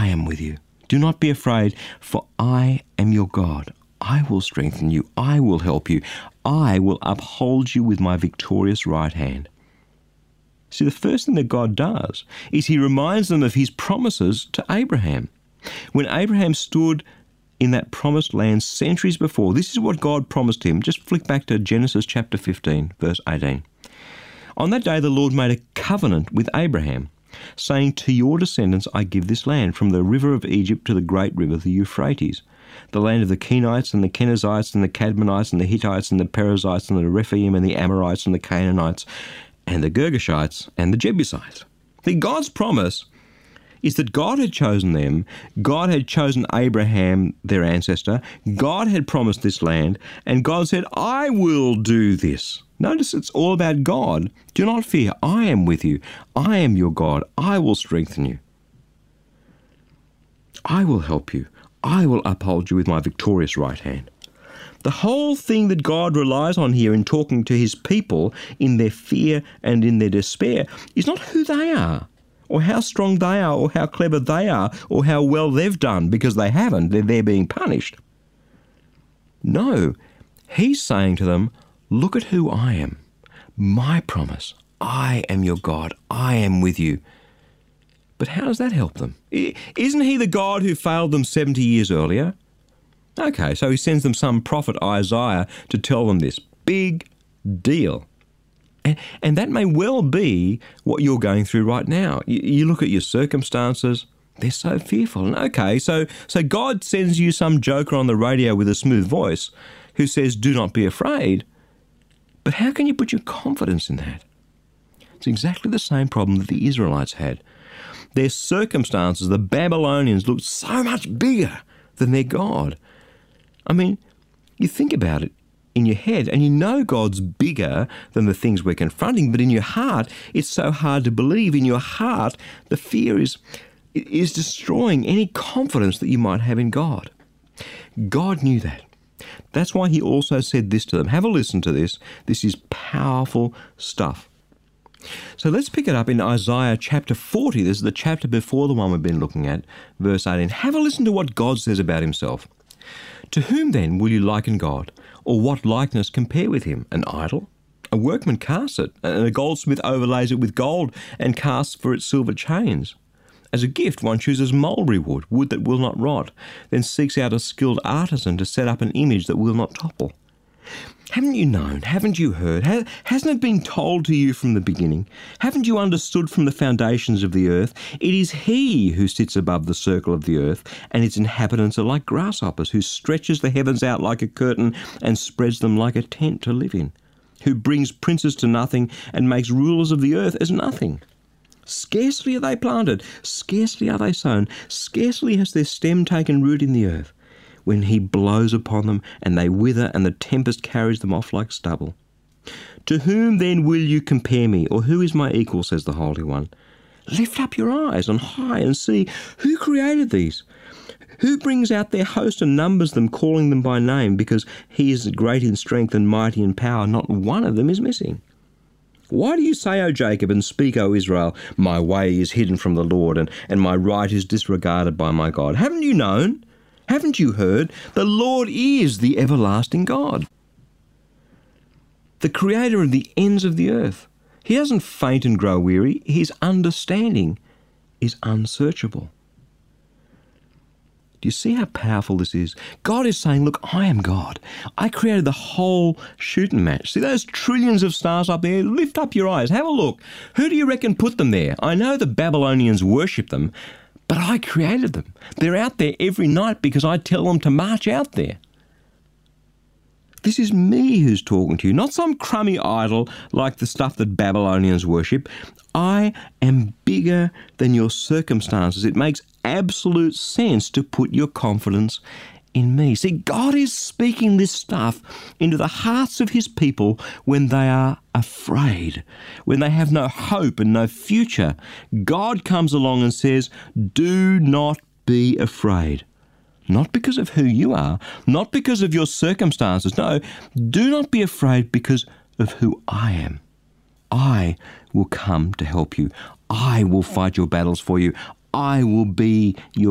I am with you. Do not be afraid, for I am your God. I will strengthen you. I will help you. I will uphold you with my victorious right hand. See, the first thing that God does is he reminds them of his promises to Abraham. When Abraham stood in that promised land centuries before, this is what God promised him. Just flick back to Genesis chapter 15, verse 18. On that day the Lord made a covenant with Abraham, saying, to your descendants I give this land, from the river of Egypt to the great river, the Euphrates, the land of the Kenites and the Kenizzites and the Cadmonites and the Hittites and the Perizzites and the Rephaim and the Amorites and the Canaanites and the Girgashites and the Jebusites. See, God's promise is that God had chosen them, God had chosen Abraham, their ancestor, God had promised this land, and God said, I will do this. Notice it's all about God. Do not fear, I am with you. I am your God. I will strengthen you. I will help you. I will uphold you with my victorious right hand. The whole thing that God relies on here in talking to his people in their fear and in their despair is not who they are, or how strong they are, or how clever they are, or how well they've done, because they haven't. They're being punished. No, he's saying to them, look at who I am. My promise. I am your God. I am with you. But how does that help them? Isn't he the God who failed them 70 years earlier? Okay, so he sends them some prophet Isaiah to tell them this. Big deal. And that may well be what you're going through right now. You look at your circumstances, they're so fearful. And okay, so God sends you some joker on the radio with a smooth voice who says, do not be afraid. But how can you put your confidence in that? It's exactly the same problem that the Israelites had. Their circumstances, the Babylonians, looked so much bigger than their God. I mean, you think about it in your head and you know God's bigger than the things we're confronting, but in your heart, it's so hard to believe. In your heart, the fear is destroying any confidence that you might have in God. God knew that. That's why he also said this to them. Have a listen to this. This is powerful stuff. So let's pick it up in Isaiah chapter 40. This is the chapter before the one we've been looking at, verse 18. Have a listen to what God says about himself. To whom then will you liken God, or what likeness compare with him? An idol? A workman casts it, and a goldsmith overlays it with gold and casts for it silver chains. As a gift, one chooses mulberry wood, wood that will not rot, then seeks out a skilled artisan to set up an image that will not topple. Haven't you known? Haven't you heard? Hasn't it been told to you from the beginning? Haven't you understood from the foundations of the earth? It is he who sits above the circle of the earth, and its inhabitants are like grasshoppers, who stretches the heavens out like a curtain and spreads them like a tent to live in, who brings princes to nothing and makes rulers of the earth as nothing. Scarcely are they planted, scarcely are they sown, scarcely has their stem taken root in the earth, when he blows upon them and they wither and the tempest carries them off like stubble. To whom then will you compare me, or who is my equal, says the Holy One? Lift up your eyes on high and see who created these. Who brings out their host and numbers them, calling them by name, because he is great in strength and mighty in power, not one of them is missing. Why do you say, O Jacob, and speak, O Israel, my way is hidden from the Lord, and my right is disregarded by my God? Haven't you known? Haven't you heard? The Lord is the everlasting God, the creator of the ends of the earth. He doesn't faint and grow weary. His understanding is unsearchable. Do you see how powerful this is? God is saying, look, I am God. I created the whole shooting match. See those trillions of stars up there? Lift up your eyes. Have a look. Who do you reckon put them there? I know the Babylonians worship them, but I created them. They're out there every night because I tell them to march out there. This is me who's talking to you, not some crummy idol like the stuff that Babylonians worship. I am bigger than your circumstances. It makes absolute sense to put your confidence in me. See, God is speaking this stuff into the hearts of his people when they are afraid, when they have no hope and no future. God comes along and says, do not be afraid. Not because of who you are, not because of your circumstances. No, do not be afraid because of who I am. I will come to help you. I will fight your battles for you. I will be your